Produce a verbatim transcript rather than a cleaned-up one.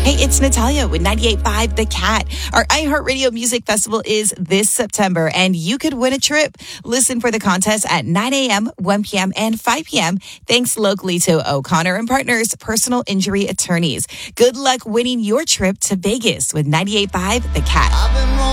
Hey, it's Natalia with ninety-eight point five The Cat. Our iHeartRadio Music Festival is this September, and you could win a trip. Listen for the contest at nine a.m., one p.m., and five p.m. Thanks locally to O'Connor and Partners Personal Injury Attorneys. Good luck winning your trip to Vegas with ninety-eight point five The Cat.